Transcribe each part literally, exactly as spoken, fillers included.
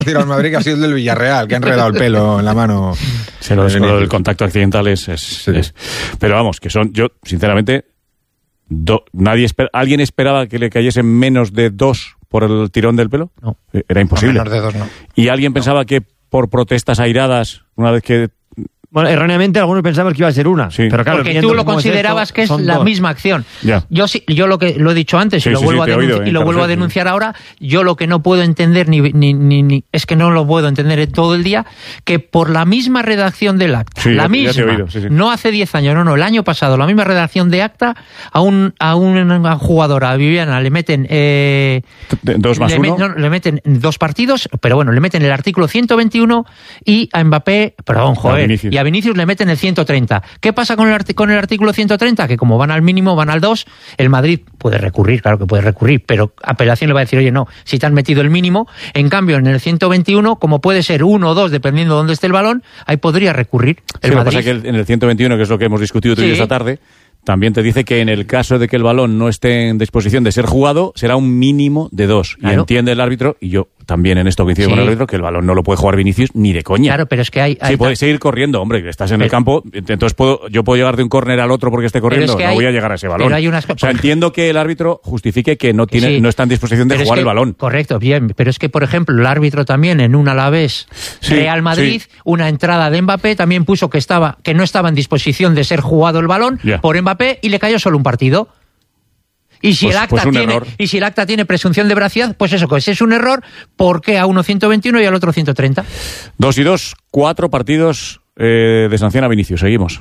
decir al Madrid que ha sido el del Villarreal, que ha enredado el pelo en la mano. Se lo, lo del contacto accidental es... es, sí. es pero vamos, que son... Yo, sinceramente, do, nadie esper, ¿alguien esperaba que le cayesen menos de dos por el tirón del pelo? No. Era imposible. No, menos de dos, no. ¿Y alguien no. pensaba que por protestas airadas, una vez que... Bueno, erróneamente algunos pensaban que iba a ser una, sí. pero claro, porque tú lo considerabas esto, que es la dos. misma acción. Ya. Yo sí, yo lo que lo he dicho antes sí, y lo sí, vuelvo, sí, a, denunci- oído, y lo eh, vuelvo a denunciar ahora, yo lo que no puedo entender ni, ni, ni, ni es que no lo puedo entender en todo el día, que por la misma redacción del acta, sí, la ya, misma, ya oído, sí, sí. no hace diez años, no, no, el año pasado, la misma redacción de acta, a un a una jugadora, a Viviana, le meten eh, dos más le, uno. no, le meten dos partidos, pero bueno, le meten el artículo ciento veintiuno y a Mbappé, perdón, joder, a y a Vinicius le meten el ciento treinta. ¿Qué pasa con el, arti- con el artículo ciento treinta? Que como van al mínimo, van al dos, el Madrid puede recurrir, claro que puede recurrir, pero apelación le va a decir, oye, no, si te han metido el mínimo, en cambio en el ciento veintiuno, como puede ser uno o dos, dependiendo de dónde esté el balón, ahí podría recurrir el sí, Madrid. Lo que pasa es que el, en el ciento veintiuno, que es lo que hemos discutido tú y yo esta tarde, también te dice que en el caso de que el balón no esté en disposición de ser jugado, será un mínimo de dos. Claro. Y entiende el árbitro, y yo también en esto coincido sí. con el árbitro, que el balón no lo puede jugar Vinicius ni de coña. Claro, pero es que hay... hay sí, puedes seguir corriendo, hombre, que estás en pero, el campo, entonces puedo, yo puedo llegar de un córner al otro porque esté corriendo, es que no hay, voy a llegar a ese balón. Pero hay unas, o sea, entiendo que el árbitro justifique que no tiene, sí, no está en disposición de jugar que, el balón. Correcto, bien, pero es que, por ejemplo, el árbitro también en un Alavés sí, Real Madrid, sí. una entrada de Mbappé, también puso que estaba que no estaba en disposición de ser jugado el balón yeah. por Mbappé y le cayó solo un partido. Y si, pues, el acta pues tiene, error. y si el acta tiene presunción de veracidad, pues eso, pues es un error, ¿por qué a uno ciento veintiuno y al otro ciento treinta? Dos y dos, cuatro partidos eh, de sanción a Vinicius. Seguimos.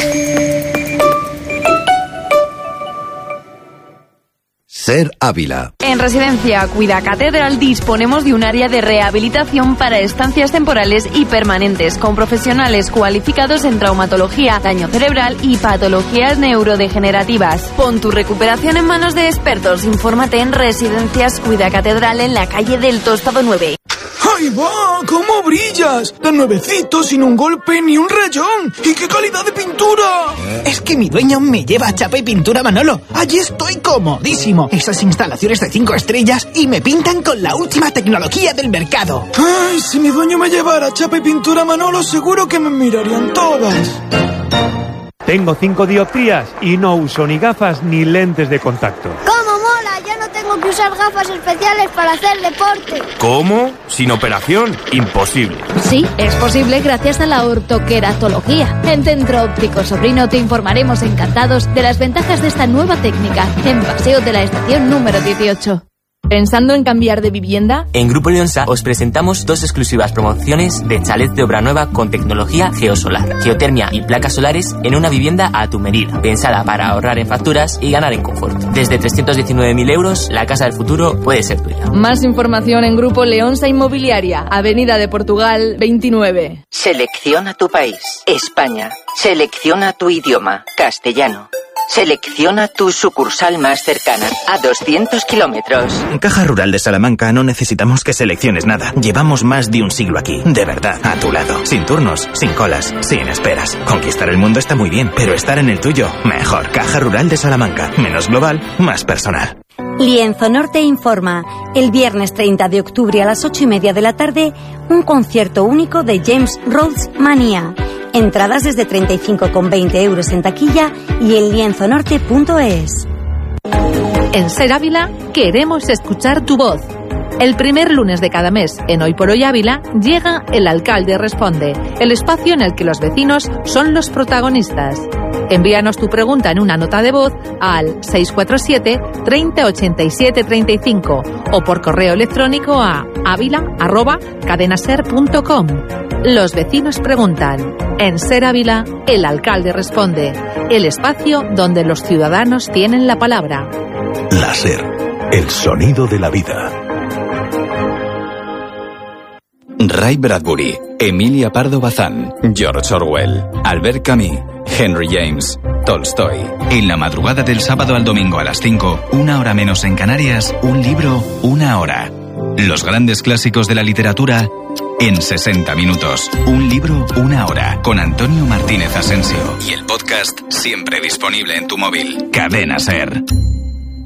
Ser Ávila. En Residencia Cuida Catedral disponemos de un área de rehabilitación para estancias temporales y permanentes, con profesionales cualificados en traumatología, daño cerebral y patologías neurodegenerativas. Pon tu recuperación en manos de expertos. Infórmate en Residencias Cuida Catedral en la calle del Tostado nueve. ¡Ay, va! ¿Cómo brillas? Tan nuevecito, sin un golpe ni un rayón. ¡Y qué calidad de pintura! Es que mi dueño me lleva a Chapa y Pintura Manolo. Allí estoy comodísimo. Esas instalaciones de cinco estrellas y me pintan con la última tecnología del mercado. ¡Ay, si mi dueño me llevara a Chapa y Pintura Manolo, seguro que me mirarían todas! Tengo cinco dioptrías y no uso ni gafas ni lentes de contacto. ¿Cómo mola? Ya no tengo que usar gafas especiales para hacer deporte. ¿Cómo? ¿Sin operación? Imposible. Sí, es posible gracias a la ortoqueratología. En Centro Óptico Sobrino te informaremos encantados de las ventajas de esta nueva técnica en Paseo de la Estación número dieciocho. ¿Pensando en cambiar de vivienda? En Grupo Leonsa os presentamos dos exclusivas promociones de chalet de obra nueva con tecnología geosolar, geotermia y placas solares en una vivienda a tu medida, pensada para ahorrar en facturas y ganar en confort. Desde trescientos diecinueve mil euros, la casa del futuro puede ser tuya. Más información en Grupo Leonsa Inmobiliaria, Avenida de Portugal veintinueve. Selecciona tu país, España. Selecciona tu idioma, castellano. Selecciona tu sucursal más cercana, a doscientos kilómetros. En Caja Rural de Salamanca no necesitamos que selecciones nada. Llevamos más de un siglo aquí, de verdad, a tu lado. Sin turnos, sin colas, sin esperas. Conquistar el mundo está muy bien, pero estar en el tuyo, mejor. Caja Rural de Salamanca, menos global, más personal. Lienzo Norte informa. El viernes treinta de octubre a las ocho y media de la tarde, un concierto único de James Rhodes Manía. Entradas desde treinta y cinco con veinte euros en taquilla y en lienzo norte punto es. En Ser Ávila queremos escuchar tu voz. El primer lunes de cada mes, en Hoy por Hoy Ávila, llega El Alcalde Responde, el espacio en el que los vecinos son los protagonistas. Envíanos tu pregunta en una nota de voz al seis cuatro siete, treinta, ochenta y siete, treinta y cinco o por correo electrónico a avila arroba cadenaser punto com. Los vecinos preguntan. En Ser Ávila, El Alcalde Responde, el espacio donde los ciudadanos tienen la palabra. La Ser, el sonido de la vida. Ray Bradbury, Emilia Pardo Bazán, George Orwell, Albert Camus, Henry James, Tolstoy. En la madrugada del sábado al domingo a las cinco, una hora menos en Canarias, un libro, una hora. Los grandes clásicos de la literatura en sesenta minutos. Un libro, una hora. Con Antonio Martínez Asensio. Y el podcast siempre disponible en tu móvil. Cadena Ser.